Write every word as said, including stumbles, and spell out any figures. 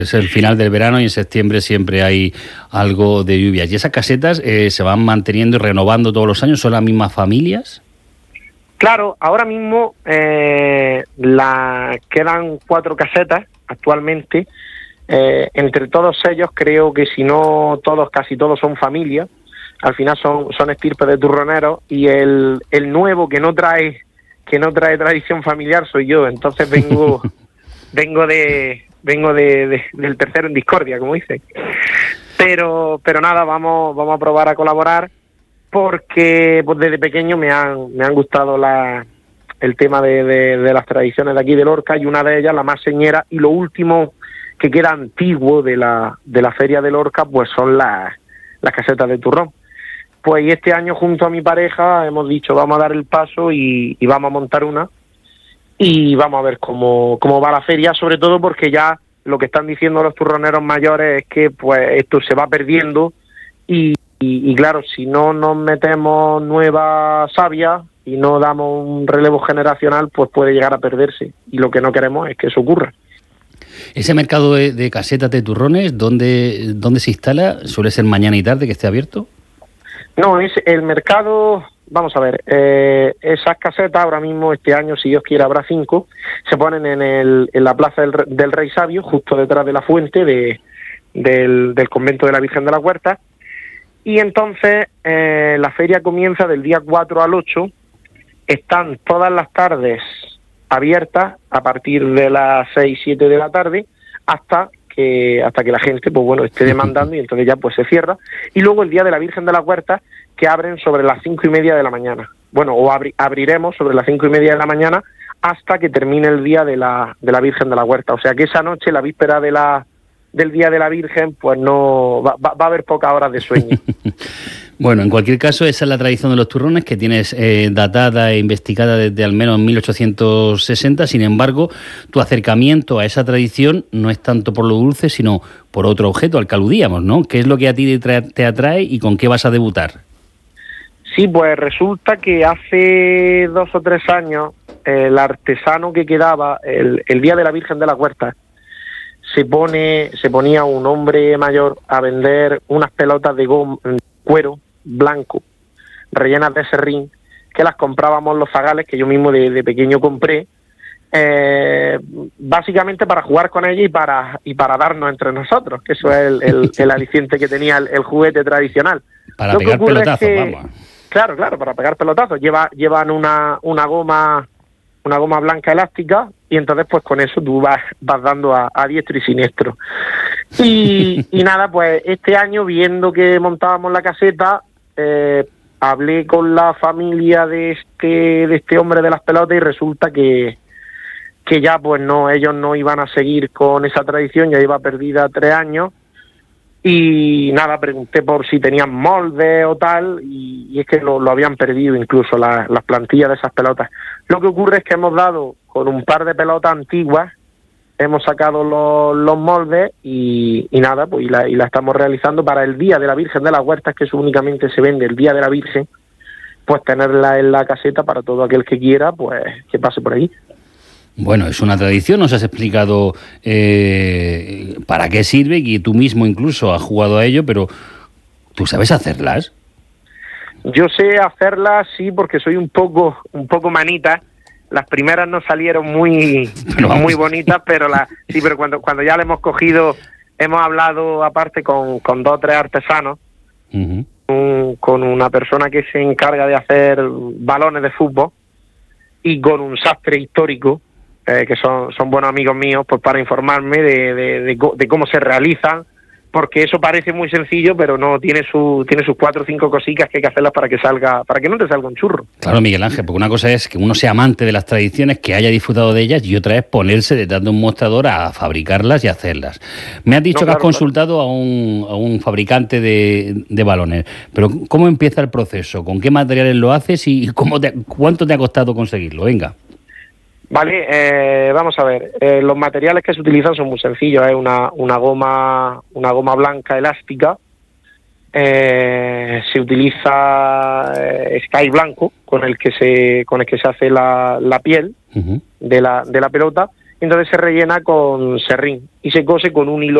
Es el final del verano y en septiembre siempre hay algo de lluvias. ¿Y esas casetas eh, se van manteniendo y renovando todos los años? ¿Son las mismas familias? Claro, ahora mismo eh, la, quedan cuatro casetas actualmente. Eh, entre todos ellos creo que si no todos, casi todos son familias. Al final son, son estirpes de turroneros y el, el nuevo que no trae que no trae tradición familiar soy yo. Entonces vengo vengo de vengo de, de, del tercero en discordia, como dicen. Pero pero nada, vamos vamos a probar a colaborar porque pues desde pequeño me han me han gustado la el tema de, de, de las tradiciones de aquí de Lorca, y una de ellas, la más señera, y lo último que queda antiguo de la de la feria de Lorca, pues son las las casetas de turrón. Pues y este año junto a mi pareja hemos dicho vamos a dar el paso y, y vamos a montar una y vamos a ver cómo, cómo va la feria, sobre todo porque ya lo que están diciendo los turroneros mayores es que pues esto se va perdiendo y, y, y claro, si no nos metemos nueva savia y no damos un relevo generacional, pues puede llegar a perderse, y lo que no queremos es que eso ocurra. ¿Ese mercado de, de casetas de turrones, ¿dónde, dónde se instala? ¿Suele ser mañana y tarde que esté abierto? No, es el mercado, vamos a ver, eh, esas casetas ahora mismo, este año, si Dios quiere, habrá cinco, se ponen en, el, en la plaza del, del Rey Sabio, justo detrás de la fuente de, del, del convento de la Virgen de la Huerta, y entonces eh, la feria comienza del día cuatro al ocho, están todas las tardes abiertas a partir de las seis, siete de la tarde hasta que hasta que la gente pues bueno esté demandando, y entonces ya pues se cierra. Y luego el día de la Virgen de la Huerta, que abren sobre las cinco y media de la mañana, bueno, o abri abriremos sobre las cinco y media de la mañana hasta que termine el día de la de la Virgen de la Huerta. O sea que esa noche, la víspera de la del día de la Virgen, pues no va, va, va a haber pocas horas de sueño. Bueno, en cualquier caso, esa es la tradición de los turrones, que tienes eh, datada e investigada desde al menos mil ochocientos sesenta. Sin embargo, tu acercamiento a esa tradición no es tanto por lo dulce, sino por otro objeto al que aludíamos, ¿no? ¿Qué es lo que a ti te, te atrae y con qué vas a debutar? Sí, pues resulta que hace dos o tres años el artesano que quedaba el, el día de la Virgen de la Huerta se pone se ponía un hombre mayor a vender unas pelotas de goma, cuero blanco rellenas de serrín, que las comprábamos los zagales, que yo mismo de, de pequeño compré, eh, básicamente para jugar con ella y para y para darnos entre nosotros, que eso es el, el, el aliciente que tenía el, el juguete tradicional. Para Lo pegar pelotazos, es que, vamos. Claro, claro, para pegar pelotazos. Lleva, llevan una, una goma una goma blanca elástica, y entonces pues con eso tú vas, vas dando a, a diestro y siniestro. Y, y nada, pues este año, viendo que montábamos la caseta, eh, hablé con la familia de este de este hombre de las pelotas, y resulta que que ya pues no, ellos no iban a seguir con esa tradición, ya iba perdida tres años. Y nada, pregunté por si tenían molde o tal, y, y es que lo, lo habían perdido incluso la, las plantillas de esas pelotas. Lo que ocurre es que hemos dado con un par de pelotas antiguas, hemos sacado los, los moldes y, y nada, pues y la, y la estamos realizando para el Día de la Virgen de las Huertas, que eso únicamente se vende el Día de la Virgen, pues tenerla en la caseta para todo aquel que quiera, pues que pase por ahí. Bueno, es una tradición, nos has explicado eh, para qué sirve, y tú mismo incluso has jugado a ello, pero ¿tú sabes hacerlas? Yo sé hacerlas, sí, porque soy un poco un poco manita. Las primeras no salieron muy muy bonitas, pero la, sí, pero cuando cuando ya le hemos cogido, hemos hablado aparte con, con dos o tres artesanos, uh-huh. un, con una persona que se encarga de hacer balones de fútbol y con un sastre histórico, Eh, que son, son buenos amigos míos, pues para informarme de, de, de, de cómo se realizan, porque eso parece muy sencillo, pero no, tiene su tiene sus cuatro o cinco cositas que hay que hacerlas para que salga, para que no te salga un churro. Claro, Miguel Ángel, porque una cosa es que uno sea amante de las tradiciones, que haya disfrutado de ellas, y otra es ponerse detrás de un mostrador a fabricarlas y hacerlas. Me has dicho no, que claro, has consultado claro. a un a un fabricante de, de balones, pero ¿cómo empieza el proceso? ¿Con qué materiales lo haces y cómo te, cuánto te ha costado conseguirlo? Venga. Vale, eh, vamos a ver. Eh, los materiales que se utilizan son muy sencillos. Es ¿eh? una una goma una goma blanca elástica. Eh, se utiliza eh, Sky blanco, con el que se con el que se hace la, la piel uh-huh. de la de la pelota, entonces se rellena con serrín y se cose con un hilo